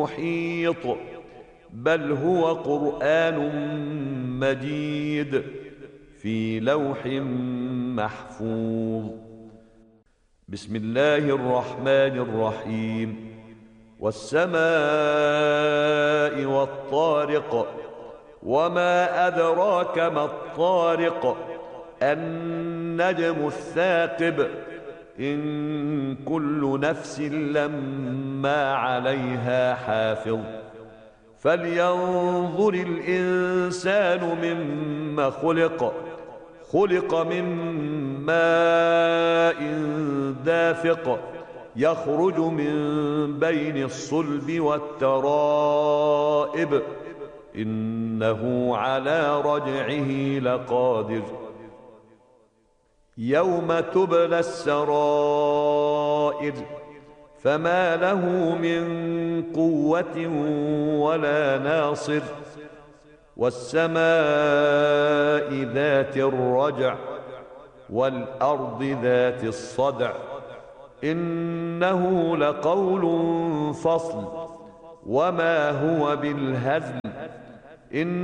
محيط بل هو قرآن مجيد في لوح محفوظ. بسم الله الرحمن الرحيم. والسماء والطارق وما أدراك ما الطارق النجم الثاقب إن كل نفس لما عليها حافظ فلينظر الإنسان مما خلق خلق من ماء دافق يخرج من بين الصلب والترائب إنه على رجعه لقادر يوم تبلى السرائر فما له من قوة ولا ناصر والسماء ذات الرجع والأرض ذات الصدع إنه لقول فصل وما هو بالهزل